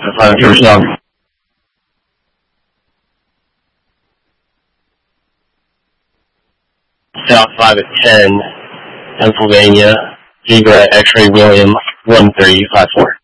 find the first dog. South 5 at 10, Pennsylvania, Zebra X-Ray William 1354.